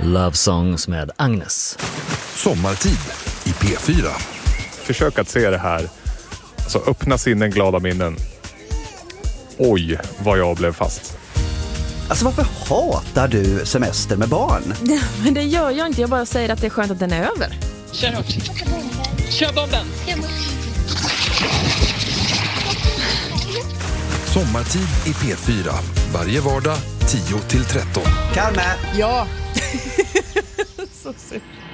Love Songs med Agnes. Sommartid i P4. Försök att se det här. Alltså öppna sinnen, glada minnen. Oj, vad jag blev fast. Alltså varför hatar du semester med barn? Men det gör jag inte, jag bara säger att det är skönt att den är över. Kör hårt. Kör bomben. Sommartid i P4. Varje vardag 10-13. Carmen! Ja. Så synd.